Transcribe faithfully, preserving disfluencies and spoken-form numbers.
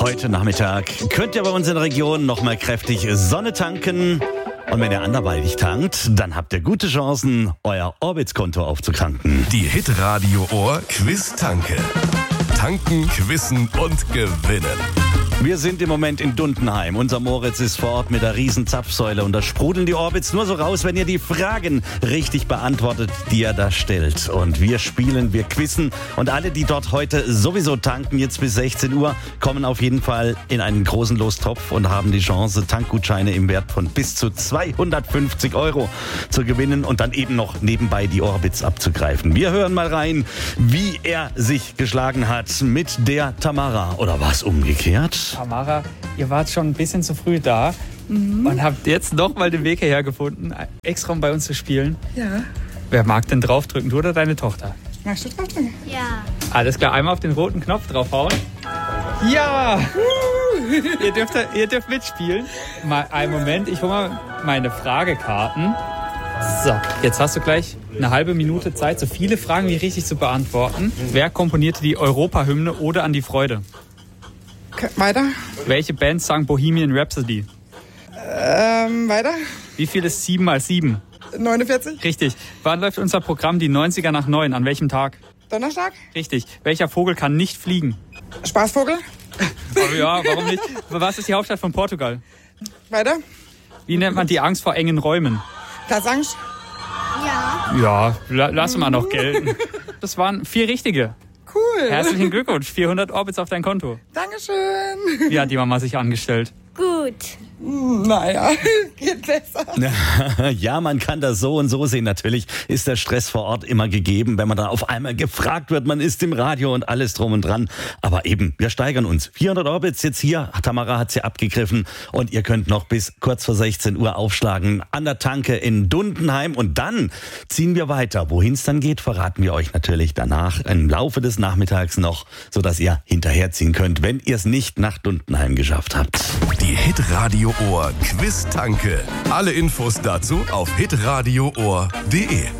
Heute Nachmittag könnt ihr bei uns in der Region nochmal kräftig Sonne tanken. Und wenn ihr anderweitig tankt, dann habt ihr gute Chancen, euer Orbitz-Konto aufzukranken. Die Hitradio Ohr Quiz-Tanke. Tanken, quissen und gewinnen. Wir sind im Moment in Dundenheim. Unser Moritz ist vor Ort mit der riesen Zapfsäule und da sprudeln die Orbits nur so raus, wenn ihr die Fragen richtig beantwortet, die er da stellt. Und wir spielen, wir quizzen und alle, die dort heute sowieso tanken, jetzt bis sechzehn Uhr, kommen auf jeden Fall in einen großen Lostopf und haben die Chance, Tankgutscheine im Wert von bis zu zweihundertfünfzig Euro zu gewinnen und dann eben noch nebenbei die Orbits abzugreifen. Wir hören mal rein, wie er sich geschlagen hat mit der Tamara. Oder war es umgekehrt? Tamara, ihr wart schon ein bisschen zu früh da mhm. und habt jetzt noch mal den Weg hierher gefunden, extra um bei uns zu spielen. Ja. Wer mag denn draufdrücken, du oder deine Tochter? Magst du draufdrücken? Ja. Alles klar, einmal auf den roten Knopf draufhauen. Ja! ihr, dürft, ihr dürft mitspielen. Mal einen Moment, ich hole mal meine Fragekarten. So, jetzt hast du gleich eine halbe Minute Zeit, so viele Fragen wie richtig zu beantworten. Wer komponierte die Europahymne Ode an die Freude? Weiter. Welche Band sang Bohemian Rhapsody? Ähm, weiter. Wie viel ist sieben mal sieben? neunundvierzig. Richtig. Wann läuft unser Programm die neunziger nach neun? An welchem Tag? Donnerstag. Richtig. Welcher Vogel kann nicht fliegen? Spaßvogel. Oh ja, warum nicht? Was ist die Hauptstadt von Portugal? Weiter. Wie nennt man die Angst vor engen Räumen? Platzangst. Ja. Ja, la- lassen wir noch gelten. Das waren vier richtige. Cool. Herzlichen Glückwunsch. vierhundert Orbits auf dein Konto. Dankeschön. Wie hat die Mama sich angestellt? Gut. Naja, geht besser. Ja, man kann das so und so sehen. Natürlich ist der Stress vor Ort immer gegeben, wenn man dann auf einmal gefragt wird, man ist im Radio und alles drum und dran. Aber eben, wir steigern uns. vierhundert Orbits jetzt hier. Tamara hat sie abgegriffen und ihr könnt noch bis kurz vor sechzehn Uhr aufschlagen an der Tanke in Dundenheim. Und dann ziehen wir weiter. Wohin es dann geht, verraten wir euch natürlich danach im Laufe des Nachmittags noch, sodass ihr hinterherziehen könnt, wenn ihr es nicht nach Dundenheim geschafft habt. Die Hitradio Ohr Quiz-Tanke. Alle Infos dazu auf hitradio ohr punkt de.